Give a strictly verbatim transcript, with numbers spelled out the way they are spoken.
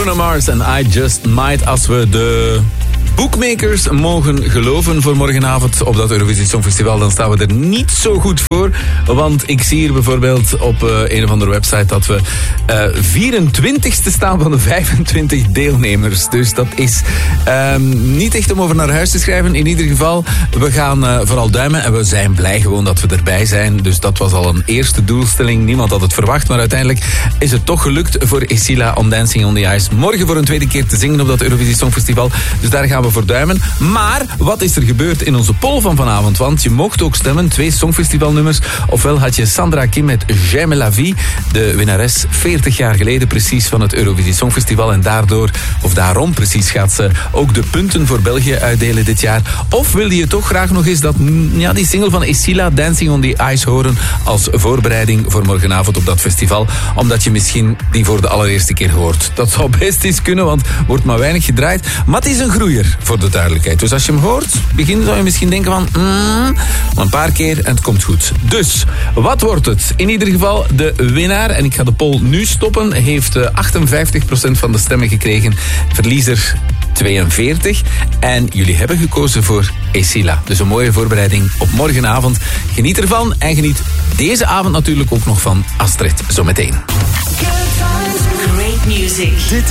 Bruno Mars en I Just Might. Als we de bookmakers mogen geloven voor morgenavond op dat Eurovisie Songfestival, dan staan we er niet zo goed voor. Want ik zie hier bijvoorbeeld op uh, een of andere website dat we uh, vierentwintigste staan van de vijfentwintig deelnemers. Dus dat is um, niet echt om over naar huis te schrijven. In ieder geval, we gaan uh, vooral duimen en we zijn blij gewoon dat we erbij zijn. Dus dat was al een eerste doelstelling. Niemand had het verwacht, maar uiteindelijk is het toch gelukt voor Esila om Dancing on the Ice morgen voor een tweede keer te zingen op dat Eurovisie Songfestival. Dus daar gaan we voor duimen. Maar wat is er gebeurd in onze poll van vanavond? Want je mocht ook stemmen, twee Songfestivalnummers. Ofwel had je Sandra Kim met J'aime la vie, de winnares veertig jaar geleden precies van het Eurovisie Songfestival. En daardoor, of daarom precies, gaat ze ook de punten voor België uitdelen dit jaar. Of wilde je toch graag nog eens dat, ja, die single van Esila, Dancing on the Ice, horen als voorbereiding voor morgenavond op dat festival, omdat je misschien die voor de allereerste keer hoort. Dat zou best eens kunnen, want wordt maar weinig gedraaid. Maar het is een groeier, voor de duidelijkheid. Dus als je hem hoort, begin zou je misschien denken van mm, maar een paar keer en het komt goed. Dus, wat wordt het? In ieder geval, de winnaar, en ik ga de poll nu stoppen, heeft achtenvijftig procent van de stemmen gekregen. Verliezer tweeënveertig. En jullie hebben gekozen voor Esila. Dus een mooie voorbereiding op morgenavond. Geniet ervan en geniet deze avond natuurlijk ook nog van Astrid zometeen. Great music.